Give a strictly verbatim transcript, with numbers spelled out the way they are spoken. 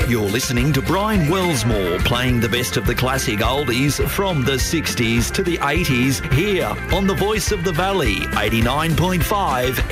You're listening to Brian Wellsmore playing the best of the classic oldies from the sixties to the eighties here on the Voice of the Valley, eighty-nine point five